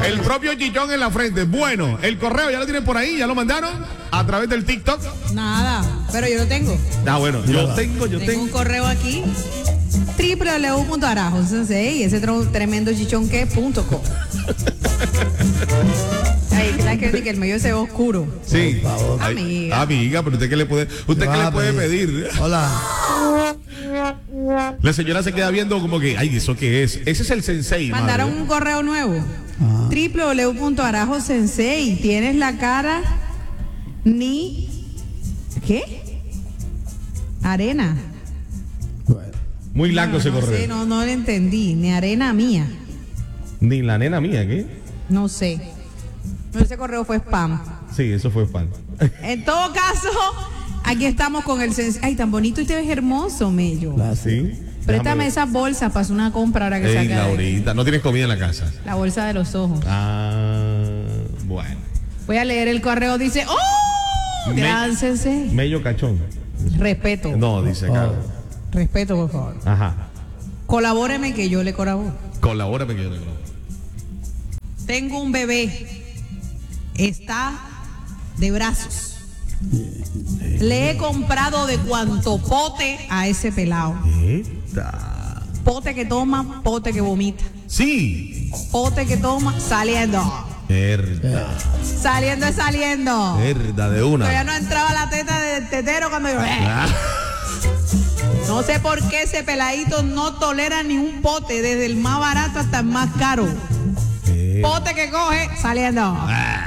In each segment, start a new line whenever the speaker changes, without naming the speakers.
El propio chichón en la frente. Bueno, el correo ya lo tienen por ahí, ya lo mandaron a través del TikTok.
Nada, pero yo lo tengo.
Bueno, yo tengo
un correo aquí. www.arajosensei y ese tremendo chichón que.com. Ay, ¿sabes que el medio se ve oscuro?
Sí.
Por favor.
Amiga, pero usted qué le puede pedir.
Hola.
La señora se queda viendo como que, ay, ¿eso qué es? Ese es el sensei.
Mandaron un correo nuevo. www.arajosensei. Tienes la cara ¿qué? Arena.
Bueno.
Muy largo ese correo.
Sí, no lo entendí. Ni arena mía.
Ni la nena mía, ¿qué?
No sé. Ese correo fue spam.
Sí, eso fue spam.
En todo caso, aquí estamos con el sensei. Ay, tan bonito y te ves hermoso, Mello.
Sí.
Préstame esas bolsas para hacer una compra ahora que
Ey,
saca.
Laurita, no tienes comida en la casa.
La bolsa de los ojos.
Bueno.
Voy a leer el correo. Dice, ¡oh! Gran sensei.
Mello cachón.
Respeto.
No, dice acá.
Respeto, por favor.
Ajá.
Colabóreme que yo le colaboro.
Colabórame que yo te colaboro.
Tengo un bebé. Está de brazos. Le he comprado de cuanto pote a ese pelado. Pote que toma, pote que vomita.
Sí.
Pote que toma, saliendo.
Verdad.
Saliendo.
Verdad, de una.
Todavía no entraba la teta del tetero cuando yo. No sé por qué ese peladito no tolera ni un pote, desde el más barato hasta el más caro. Pote que coge, saliendo.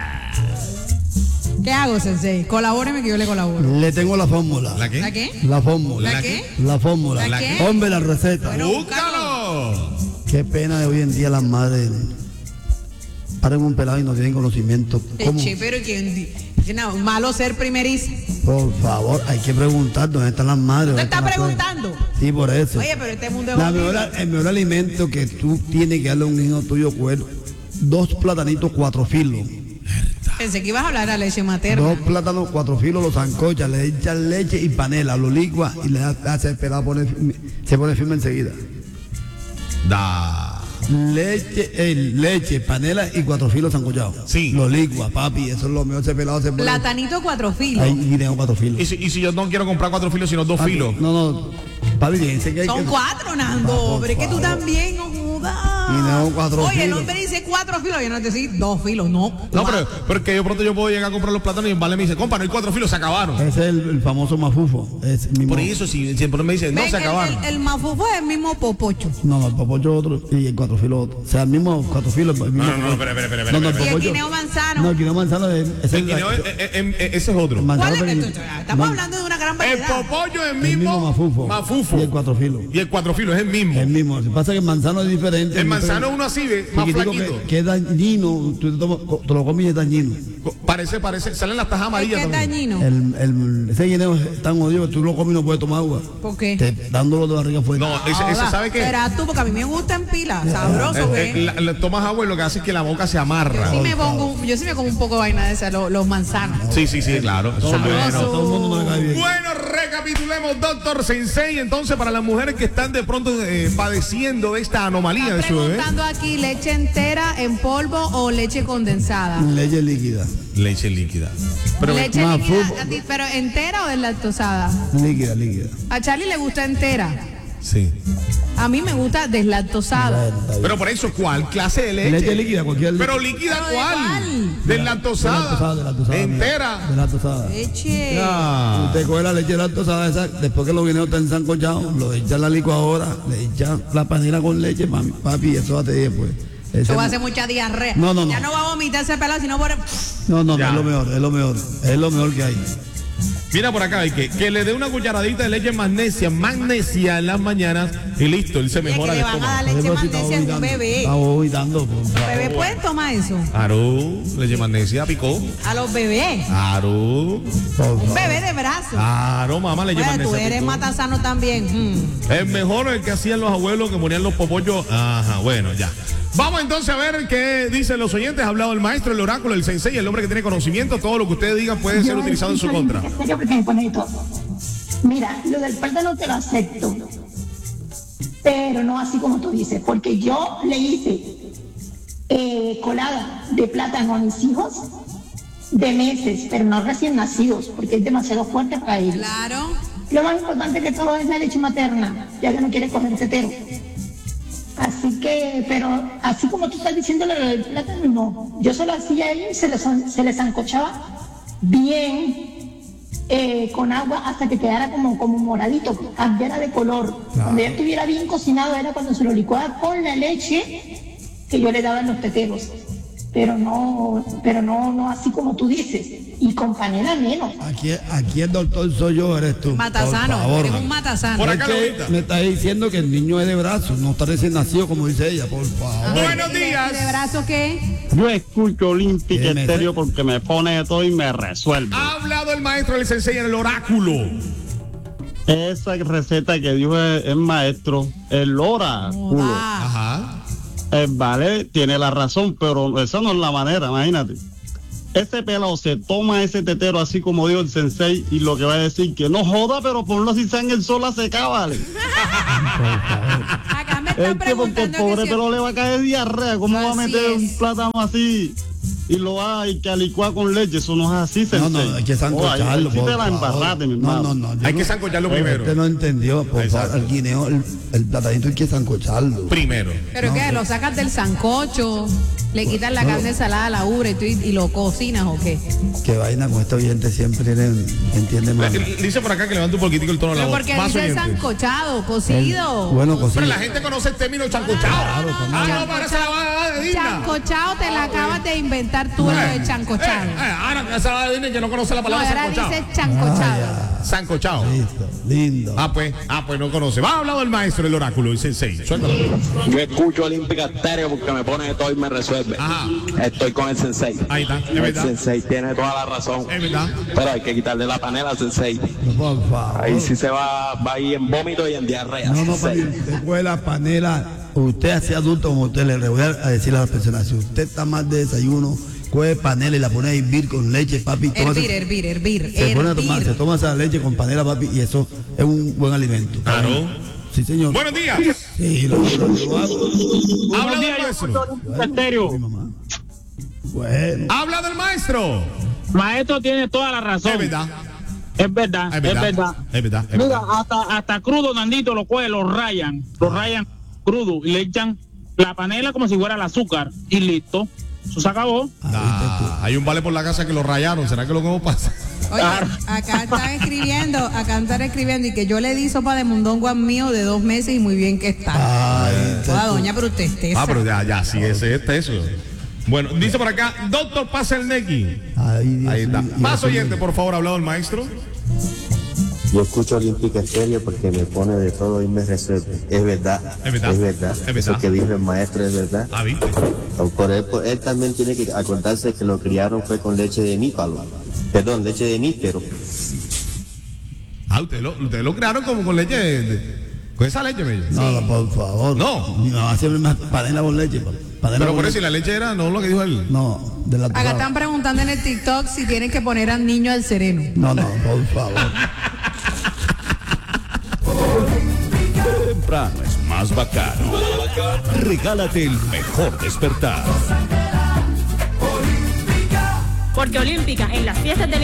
¿Qué hago, sensei? Colabóreme que yo le colaboro.
Le tengo la fórmula.
¿La qué?
¿La qué?
La fórmula.
¿La qué?
La fórmula.
¿La qué?
Hombre, la receta.
Bueno,
¡Búscalo!
Qué pena de hoy en día las madres paren un pelado y no tienen conocimiento. ¿Cómo?
Che, pero malo ser primerizo.
Por favor, hay que preguntar dónde están las madres.
¿Usted
¿Dónde
está
están las
preguntando?
cosas? Sí, por eso.
Oye, pero este mundo es
El mejor alimento que tú tienes que darle a un hijo tuyo, cuero, 2 platanitos 4 filos.
Pensé que ibas a hablar de la leche materna.
2 plátanos 4 filos, los zancochas, le echan leche y panela, lo licua y le hace el pelado se pone firme enseguida. Leche, panela y 4 filos zancochados.
Sí.
Lo licua, papi, eso es lo mejor, ese pelado se pone.
Platanito 4 filos.
Ahí tengo 4 filos.
¿Y si yo no quiero comprar 4 filos, sino 2 filos?
No, papi, fíjense que hay
Son
que...
4, Nando. Pero es que tú también, no jodas.
Y no 4
Oye, el
filos.
hombre dice 4 filos, yo no te decir 2 filos, no.
No, pero porque yo pronto yo puedo llegar a comprar los plátanos y el vale me dice, compa, no hay 4 filos, se acabaron.
Ese es el famoso mafufo. Es mismo.
Por eso, si siempre me dicen, no, se acabaron.
El mafufo es el mismo popocho.
No, el popocho otro y el 4 filos otro. O sea, el mismo 4 filos. El mismo
No, espera.
No, el
Y el
popocho.
guineo manzano.
No, el guineo manzano es
El guineo, ese es otro.
¿Cuál es que estamos hablando de una gran
El
variedad?
popollo es el
El mismo
mismo
mafufo. Y el 4 filos.
Y el 4 filos es el mismo.
El mismo. Lo que pasa es que el manzano es diferente.
El manzano es uno así, más flaquito.
Que es dañino. Tú te lo comes y es dañino.
Parece, salen las tajas
Es
amarillas
que es
también.
dañino.
Ese guineo es tan odio que tú lo comes y no puedes tomar agua.
¿Por qué?
Dándolo de barriga fuerte.
No, ese ¿sabe qué?
Serás tú, porque a mí me gusta en pila. Sabroso, ¿qué?
Le tomas agua y lo que hace es que la boca se amarra.
Yo sí me como un poco de vaina de esa, los manzanos.
Sí, claro. Son
Sabroso.
buenos.
Todo el mundo no le cae bien.
Bueno, recapitulemos, doctor Sensei. Entonces, para las mujeres que están de pronto padeciendo de esta anomalía de
Están
su bebé.
preguntando aquí, ¿leche entera en polvo o leche condensada?
Leche líquida.
Leche líquida. Pero
Leche
más
líquida,
fútbol.
pero entera o deslactosada.
Líquida.
A Charlie le gusta entera.
sí.
A mí me gusta deslactosada.
Pero por eso, ¿cuál clase de leche?
Leche líquida, cualquier leche.
Pero líquida,
¿Pero de
¿cuál?
cuál?
Deslactosada. Entera.
Deslactosada.
Leche.
Ah.
Usted coge la leche lactosada esa, después que los guineos están sancochados, lo echa en la licuadora, le echa la panela con leche, papi, eso va a tener después.
Eso va a hacer mucha diarrea.
No.
Ya no va a vomitar ese pelado, sino por...
No,
Ya.
es lo mejor que hay.
Mira por acá, hay que le dé una cucharadita de leche magnesia en las mañanas y listo, él se
Oye,
mejora
que
el
le van a dar
estómago.
leche magnesia en un bebé.
Está vomitando.
Los bebés pueden tomar eso.
Arú, leche magnesia picó.
A los bebés.
Arú,
Un bebé de brazo.
Arú, mamá, leche
Bueno,
magnesia
tú eres
picó.
matasano también.
Es mejor el que hacían los abuelos que morían los popollos. Ajá, bueno, ya. Vamos entonces a ver qué dicen los oyentes. Ha hablado el maestro, el oráculo, el sensei, el hombre que tiene conocimiento. Todo lo que ustedes digan puede ser utilizado en su contra.
En serio, porque me pone de todo. Mira, lo del plátano te lo acepto, pero no así como tú dices, porque yo le hice colada de plátano a mis hijos de meses, pero no recién nacidos, porque es demasiado fuerte para ellos.
Claro.
Lo más importante que todo es la leche materna, ya que no quiere comer tetero. Así que, pero así como tú estás diciéndole lo del plátano, no. Yo se lo hacía a ellos y se les zancochaba bien con agua hasta que quedara como moradito, cambiara de color. Cuando ya estuviera bien cocinado era cuando se lo licuaba con la leche que yo le daba en los teteros. Pero no así como tú dices. Y con panela menos.
Aquí el doctor soy yo, eres tú.
Matasano,
por favor.
eres un matasano.
Por
Es
acá,
que
Lolita.
me está diciendo que el niño es de brazos, no está recién nacido como dice ella, por favor.
Buenos
¿Y de
días.
brazo qué?
Yo escucho Olímpica
¿Qué me
Estéreo
dice?
porque me pone de todo y me resuelve.
Ha hablado el maestro del sensei en el oráculo.
Esa receta que dijo el maestro, el oráculo.
Joda.
Ajá.
Vale, tiene la razón, pero esa no es la manera, imagínate. Ese pelado se toma ese tetero así como dijo el sensei y lo que va a decir que no joda, pero ponlo así sea en el sol, la seca, vale.
Acá me
Es
están
que porque el
preguntando
pobre
que si...
pelado le va a caer diarrea, ¿cómo va a
Así
meter
es.
un plátano así? Y lo va a ir que licuar con leche, eso no es así, sensei.
No, hay que sancocharlo,
Si
por
te la
favor.
embarraste, mi hermano.
No, yo
Hay
no-
que sancocharlo primero.
Usted no entendió, por
Exacto.
favor, el guineo, el platanito hay que sancocharlo.
Primero.
¿Pero qué? ¿Lo sacas del sancocho? ¿Le quitas la carne salada, la ubre y lo cocinas o qué?
Qué vaina con este oyente siempre entiende más.
Dice por acá que levanta un poquitico el tono de la
Pero
voz.
porque
Más
dice
oyentes.
sancochado, cocido.
Bueno,
Pero
cocina.
la gente conoce el término chancochado. No, parece la vaga de Disney.
Chancochado te la acabas de inventar tú, lo de chancochado.
Ahora que esa vaga de Disney que no conoce la
No,
palabra
ahora
sancochado.
dice chancochado.
Sancochado.
Listo, lindo.
Pues no conoce. Va a hablar del maestro, el oráculo, el sensei. Suéltalo.
Yo escucho Olímpica Estéreo porque me pone de todo y me resuelve.
Ajá.
Estoy con el sensei.
Ahí está, es
El
verdad.
sensei tiene toda la razón.
Es verdad.
Pero hay que quitarle la panela al sensei.
Por favor.
Ahí sí se va a ir en vómito y en diarrea.
No,
sensei.
papi, usted coge la panela. Usted así adulto como usted le voy a decir a las personas, si usted está más de desayuno, coge panela y la pone a hervir con leche, papi.
Hervir.
Se toma esa leche con panela, papi, y eso es un buen alimento.
Claro.
Sí, señor.
Buenos días.
Sí, lo hago.
Habla del maestro.
Mi mamá. Bueno.
Habla del maestro.
Maestro tiene toda la razón.
Es verdad.
Es verdad,
Es
es
verdad.
verdad.
Es verdad. Es
Mira,
verdad.
hasta crudo, Nandito, lo coge, lo rayan crudo y le echan la panela como si fuera el azúcar y listo. Eso se acabó.
Hay un vale por la casa que lo rayaron. ¿Será que lo que pasa?
Oye, acá están escribiendo y que yo le di sopa de mondongo a mío de 2 meses y muy bien que está. Joda, doña, pero usted es tesa.
Pero ya, sí, ese es eso. Bueno, dice por acá, doctor, pasa el Neki. Ahí está. Más oyente, por favor, hablado el maestro.
Yo escucho Olímpica Estéreo porque me pone de todo y me resuelve. Es verdad.
Es verdad.
Es verdad.
Es verdad.
Eso que dijo el maestro es verdad.
¿Viste?
Por él también tiene que acordarse que lo criaron fue con leche de nípalo. Perdón, leche de níspero.
Ustedes lo crearon como con leche con esa leche, bello.
No, por favor.
No.
Mi mamá siempre me panela con leche. Panela
Pero
con
por eso,
leche.
si la leche era, no lo que dijo él.
No, de la
Acá están preguntando en el TikTok si tienen que poner al niño al sereno.
No, por favor.
Temprano es más bacano. Regálate el mejor despertar.
Porque Olímpica en las fiestas del